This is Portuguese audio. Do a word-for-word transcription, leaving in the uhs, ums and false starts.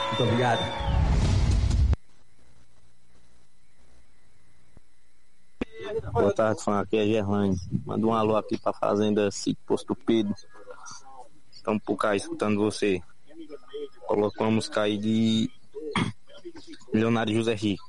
Muito obrigado. Boa tarde, Fã. Aqui é Gerlane. Manda um alô aqui pra Fazenda Sítio Posto Pedro. Estamos por cá escutando você. Colocou uma música aí de Milionário José Rico.